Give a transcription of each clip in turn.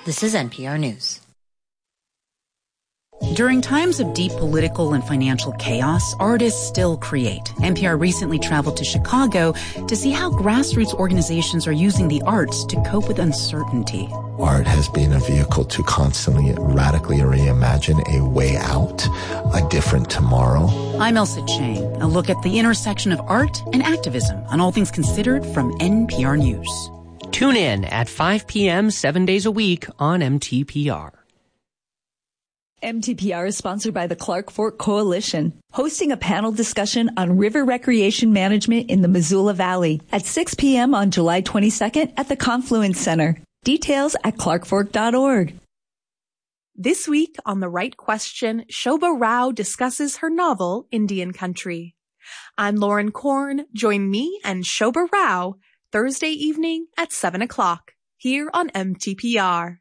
This is NPR News. During times of deep political and financial chaos, artists still create. NPR recently traveled to Chicago to see how grassroots organizations are using the arts to cope with uncertainty. Art has been a vehicle to constantly radically reimagine a way out, a different tomorrow. I'm Elsa Chang. A look at the intersection of art and activism on All Things Considered from NPR News. Tune in at 5 p.m. 7 days a week on MTPR. MTPR is sponsored by the Clark Fork Coalition, hosting a panel discussion on river recreation management in the Missoula Valley at 6 p.m. on July 22nd at the Confluence Center. Details at clarkfork.org. This week on The Right Question, Shobha Rao discusses her novel, Indian Country. I'm Lauren Korn. Join me and Shobha Rao Thursday evening at 7 o'clock here on MTPR.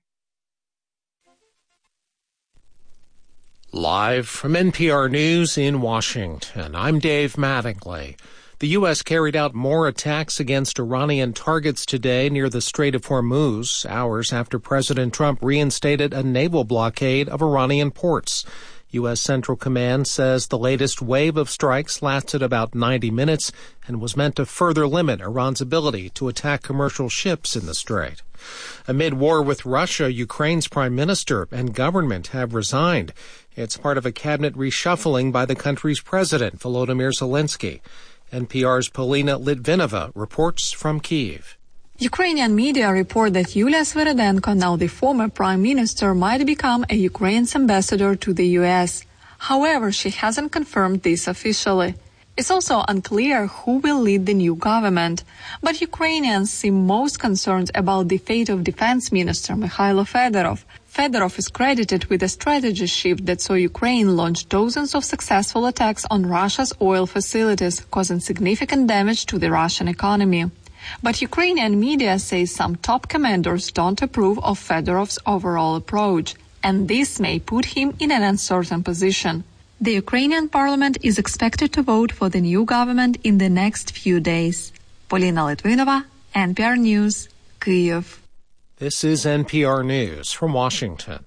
Live from NPR News in Washington, I'm Dave Mattingly. The U.S. carried out more attacks against Iranian targets today near the Strait of Hormuz, hours after President Trump reinstated a naval blockade of Iranian ports. U.S. Central Command says the latest wave of strikes lasted about 90 minutes and was meant to further limit Iran's ability to attack commercial ships in the strait. Amid war with Russia, Ukraine's prime minister and government have resigned. It's part of a cabinet reshuffling by the country's president, Volodymyr Zelensky. NPR's Polina Litvinova reports from Kyiv. Ukrainian media report that Yulia Sviridenko, now the former prime minister, might become a Ukraine's ambassador to the U.S. However, she hasn't confirmed this officially. It's also unclear who will lead the new government. But Ukrainians seem most concerned about the fate of Defense Minister Mikhailo Fedorov. Fedorov is credited with a strategy shift that saw Ukraine launch dozens of successful attacks on Russia's oil facilities, causing significant damage to the Russian economy. But Ukrainian media say some top commanders don't approve of Fedorov's overall approach, and this may put him in an uncertain position. The Ukrainian parliament is expected to vote for the new government in the next few days. Polina Litvinova, NPR News, Kyiv. This is NPR News from Washington.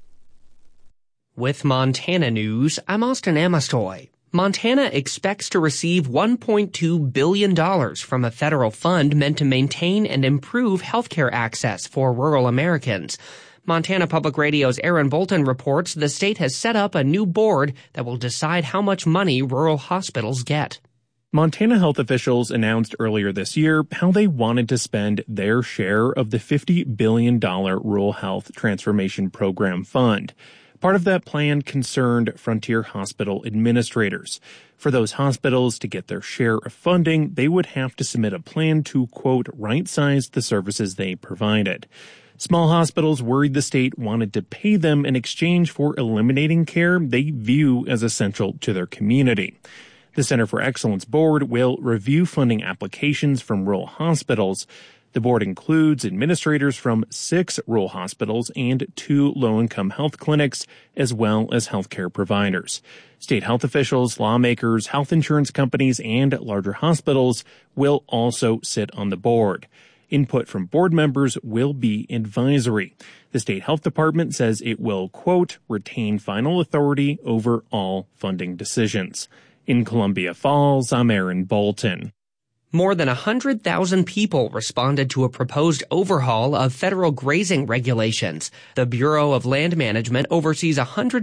With Montana News, I'm Austin Amastoy. Montana expects to receive $1.2 billion from a federal fund meant to maintain and improve healthcare access for rural Americans. Montana Public Radio's Aaron Bolton reports the state has set up a new board that will decide how much money rural hospitals get. Montana health officials announced earlier this year how they wanted to spend their share of the $50 billion Rural Health Transformation Program fund. Part of that plan concerned Frontier Hospital administrators. For those hospitals to get their share of funding, they would have to submit a plan to, quote, right-size the services they provided. Small hospitals worried the state wanted to pay them in exchange for eliminating care they view as essential to their community. The Center for Excellence Board will review funding applications from rural hospitals. The board includes administrators from 6 rural hospitals and 2 low-income health clinics, as well as healthcare providers. State health officials, lawmakers, health insurance companies, and larger hospitals will also sit on the board. Input from board members will be advisory. The state health department says it will, quote, retain final authority over all funding decisions. In Columbia Falls, I'm Aaron Bolton. More than 100,000 people responded to a proposed overhaul of federal grazing regulations. The Bureau of Land Management oversees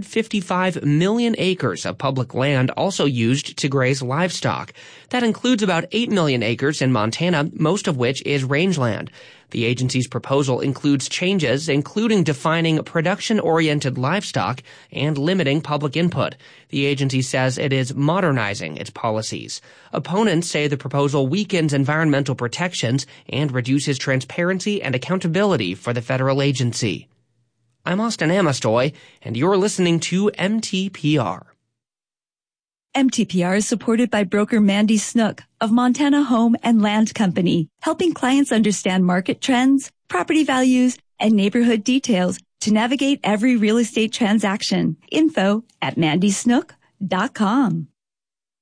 155 million acres of public land also used to graze livestock. That includes about 8 million acres in Montana, most of which is rangeland. The agency's proposal includes changes, including defining production-oriented livestock and limiting public input. The agency says it is modernizing its policies. Opponents say the proposal weakens environmental protections and reduces transparency and accountability for the federal agency. I'm Austin Amastoy, and you're listening to MTPR. MTPR is supported by broker Mandy Snook of Montana Home and Land Company, helping clients understand market trends, property values, and neighborhood details to navigate every real estate transaction. Info@mandysnook.com.